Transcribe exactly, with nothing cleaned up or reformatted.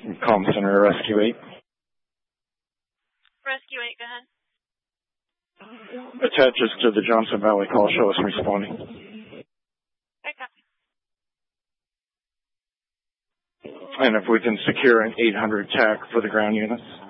Comm Center, Rescue eight. Rescue eight, go ahead. Attaches to the Johnson Valley call. Show us responding. Okay, copy. And if we can secure an eight hundred T A C for the ground units.